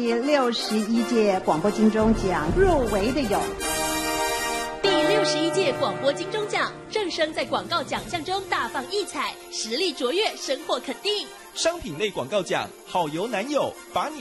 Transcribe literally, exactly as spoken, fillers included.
第六十一届广播金钟奖入围的有第六十一届广播金钟奖，正声在广告奖项中大放异彩，实力卓越，深获肯定。 商品类广告奖，好油男友把你